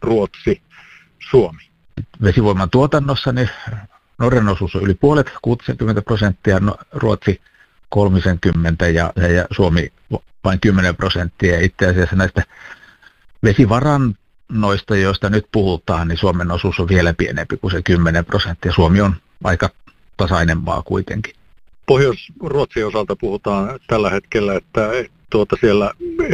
Ruotsi, Suomi. Vesivoiman tuotannossa niin Norjan osuus on yli puolet, 60%, Ruotsi 30% ja Suomi vain 10%. Ja itse asiassa näistä vesivarannoista, joista nyt puhutaan, niin Suomen osuus on vielä pienempi kuin se 10%. Suomi on aika tasainen maa kuitenkin. Pohjois-Ruotsin osalta puhutaan tällä hetkellä, että siellä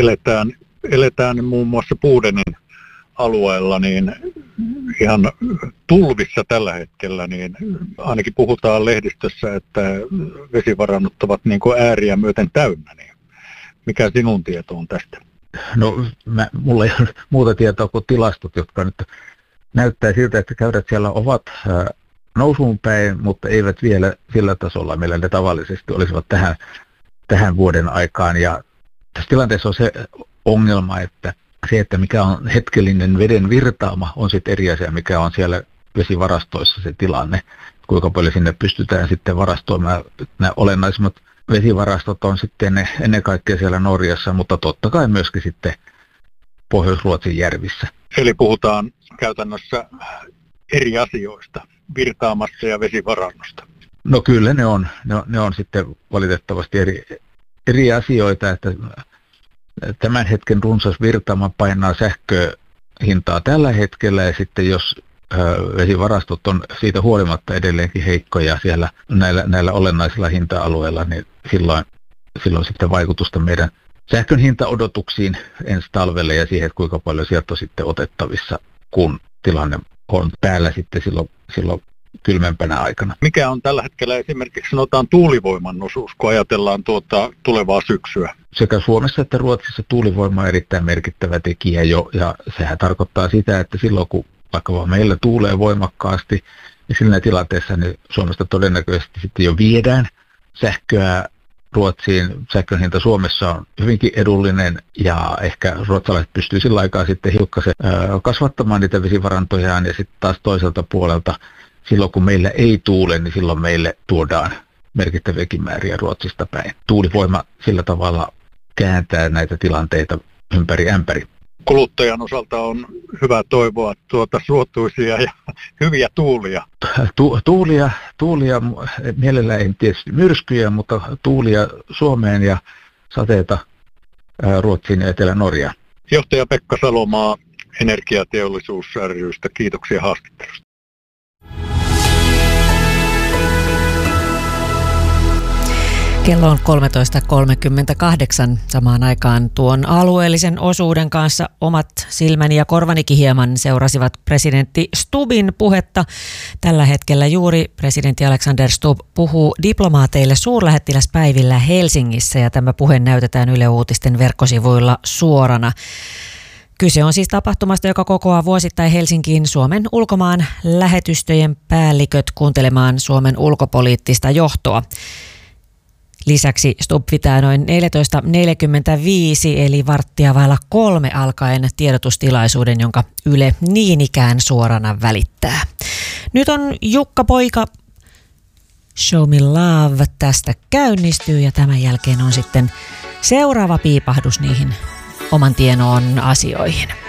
eletään muun muassa Puudenin alueella niin ihan tulvissa tällä hetkellä, niin ainakin puhutaan lehdistössä, että vesivarannot ovat niin kuin ääriä myöten täynnä. Niin mikä sinun tieto on tästä? No, mulla ei ole muuta tietoa kuin tilastot, jotka nyt näyttää siltä, että käyrät siellä ovat nousuun päin, mutta eivät vielä sillä tasolla, millä ne tavallisesti olisivat tähän vuoden aikaan. Ja tässä tilanteessa on se ongelma, että mikä on hetkellinen veden virtaama, on sitten eri asia, mikä on siellä vesivarastoissa se tilanne, kuinka paljon sinne pystytään sitten varastoimaan. Nämä olennaisimmat vesivarastot on sitten ennen kaikkea siellä Norjassa, mutta totta kai myöskin sitten Pohjois-Ruotsin järvissä. Eli puhutaan käytännössä eri asioista, virtaamasta ja vesivarannosta. No kyllä ne on sitten valitettavasti eri asioita, että tämän hetken runsas virtaama painaa sähköhintaa tällä hetkellä ja sitten jos vesivarastot on siitä huolimatta edelleenkin heikkoja siellä näillä olennaisilla hinta-alueilla, niin silloin sitten vaikutusta meidän sähkön hintaodotuksiin ensi talvelle ja siihen, että kuinka paljon sieltä on sitten otettavissa, kun tilanne on päällä sitten silloin kylmempänä aikana. Mikä on tällä hetkellä esimerkiksi sanotaan tuulivoiman osuus, kun ajatellaan tulevaa syksyä? Sekä Suomessa että Ruotsissa tuulivoima on erittäin merkittävä tekijä jo, ja sehän tarkoittaa sitä, että silloin kun vaikka meillä tuulee voimakkaasti, niin sillä tilanteessa niin Suomesta todennäköisesti sitten jo viedään sähköä Ruotsiin. Sähkön hinta Suomessa on hyvinkin edullinen ja ehkä ruotsalaiset pystyy sillä aikaa sitten hiukkasen kasvattamaan niitä vesivarantojaan ja sitten taas toiselta puolelta silloin kun meillä ei tuule, niin silloin meille tuodaan merkittäviäkin määriä Ruotsista päin. Tuulivoima sillä tavalla kääntää näitä tilanteita ympäri ämpäri. Kuluttajan osalta on hyvä toivoa suotuisia ja hyviä tuulia. Tuulia mielellään ei tietysti myrskyjä, mutta tuulia Suomeen ja sateita Ruotsiin ja Etelä-Norjaan. Johtaja Pekka Salomaa Energiateollisuus ry:stä. Kiitoksia haastattelusta. Kello on 13.38. Samaan aikaan tuon alueellisen osuuden kanssa omat silmäni ja korvanikin hieman seurasivat presidentti Stubbin puhetta. Tällä hetkellä juuri presidentti Alexander Stubb puhuu diplomaateille suurlähettiläspäivillä Helsingissä ja tämä puhe näytetään Yle Uutisten verkkosivuilla suorana. Kyse on siis tapahtumasta, joka kokoaa vuosittain Helsinkiin Suomen ulkomaan lähetystöjen päälliköt kuuntelemaan Suomen ulkopoliittista johtoa. Lisäksi Stubb pitää noin 14.45 eli 2:15 alkaen tiedotustilaisuuden, jonka Yle niin ikään suorana välittää. Nyt on Jukka Poika, Show Me Love tästä käynnistyy ja tämän jälkeen on sitten seuraava piipahdus niihin oman tienoon asioihin.